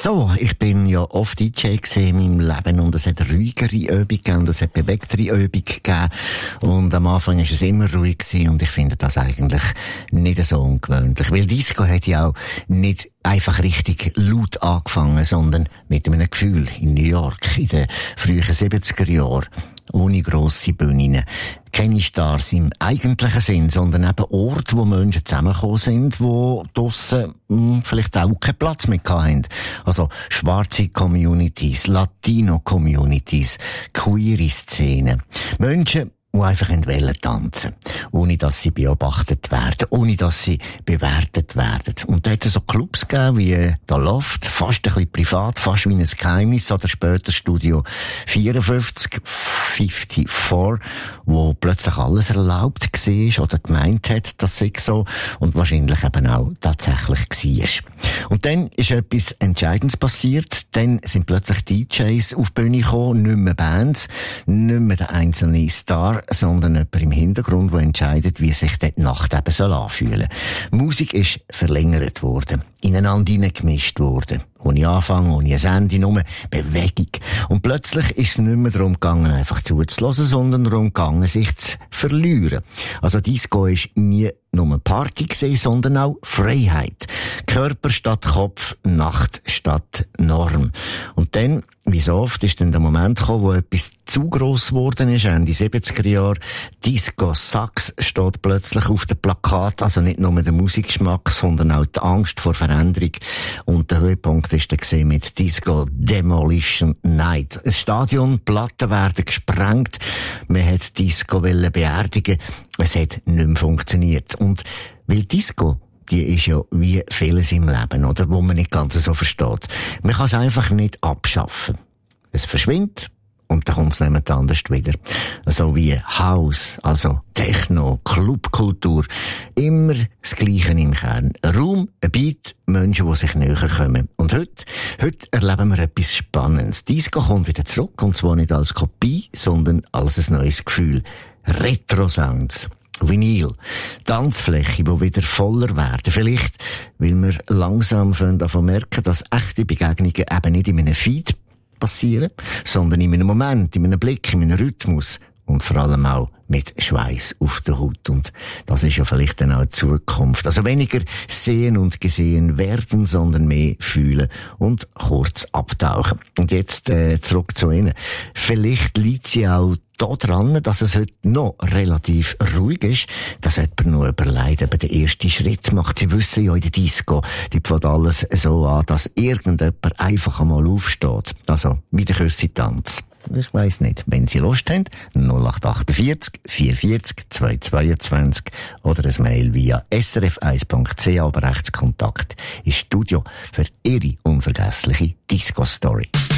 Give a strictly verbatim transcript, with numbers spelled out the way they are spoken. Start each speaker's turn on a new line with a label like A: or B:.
A: So, ich bin ja oft D J gesehen in meinem Leben und es hat ruhigere Übungen gegeben und es hat bewegtere Übungen gegeben und am Anfang ist es immer ruhig gewesen und ich finde das eigentlich nicht so ungewöhnlich, weil Disco hat ja auch nicht einfach richtig laut angefangen, sondern mit einem Gefühl in New York in den frühen siebziger Jahren. Ohne grosse Bühnen. Keine Stars im eigentlichen Sinn, sondern eben Orte, wo Menschen zusammengekommen sind, die draussen mh, vielleicht auch keinen Platz mehr hatten. Also schwarze Communities, Latino-Communities, queere Szenen. Menschen, die einfach wollen tanzen, ohne dass sie beobachtet werden, ohne dass sie bewertet werden. Und da hat es so Clubs gegeben wie der Loft, fast ein bisschen privat, fast wie ein Geheimnis, oder später Studio vierundfünfzig, vierundfünfzig, wo plötzlich alles erlaubt war oder gemeint hat, das sei so und wahrscheinlich eben auch tatsächlich war. Und dann ist etwas Entscheidendes passiert, dann sind plötzlich D Js auf die Bühne gekommen, nicht mehr Bands, nicht mehr der einzelne Star, sondern jemand im Hintergrund, der entscheidet, wie sich die Nacht eben soll anfühlen. Musik ist verlängert worden, ineinander hineingemischt worden. Ohne Anfang, ohne ein Ende, nur Bewegung. Und plötzlich ist es nicht mehr darum gegangen, einfach zuzulassen, sondern darum gegangen, sich zu verlieren. Also Disco ist nie nur Party gewesen, sondern auch Freiheit. Körper statt Kopf, Nacht statt Norm. Und dann, wie so oft, ist dann der Moment gekommen, wo etwas zu gross geworden ist, Ende siebziger Jahre. Disco Sucks steht plötzlich auf dem Plakat, also nicht nur der Musikgeschmack, sondern auch die Angst vor Veränderung. Und der Höhepunkt ist dann gesehen mit Disco Demolition Night. Ein Stadion, Platten werden gesprengt, man hat Disco beerdigen, es hat nicht mehr funktioniert. Und weil Disco, die ist ja wie vieles im Leben, oder? Wo man nicht ganz so versteht. Man kann es einfach nicht abschaffen. Es verschwindet und dann kommt es jemand anders wieder. So wie House, also Techno, Clubkultur. Immer das Gleiche im Kern. Raum, ein Beat, Menschen, die sich näher kommen. Und heute, heute erleben wir etwas Spannendes. Disco kommt wieder zurück, und zwar nicht als Kopie, sondern als ein neues Gefühl. Retro-Sounds. Vinyl. Tanzfläche, die wieder voller werden. Vielleicht, weil wir langsam davon merken, dass echte Begegnungen eben nicht in einem Feed passieren, sondern in einem Moment, in einem Blick, in einem Rhythmus und vor allem auch mit Schweiß auf der Haut. Und das ist ja vielleicht dann auch die Zukunft. Also weniger sehen und gesehen werden, sondern mehr fühlen und kurz abtauchen. Und jetzt äh, zurück zu Ihnen. Vielleicht liegt sie auch da dran, dass es heute noch relativ ruhig ist, dass jemand noch überlegt, ob er den ersten Schritt macht. Sie wissen ja in der Disco, die fängt alles so an, dass irgendjemand einfach einmal aufsteht. Also, wie der Küssi-Tanz. Ich weiss nicht. Wenn Sie Lust haben, null acht achtundvierzig, vierundvierzig, zweihundertzweiundzwanzig oder ein Mail via s r f eins punkt c h, aber Rechtskontakt ins Studio für Ihre unvergessliche Disco-Story.